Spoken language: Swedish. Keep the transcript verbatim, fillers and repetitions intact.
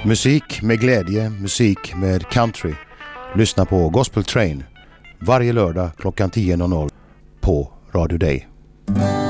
Musik med glädje, musik med country. Lyssna på Gospel Train varje lördag klockan tio på Radio Day.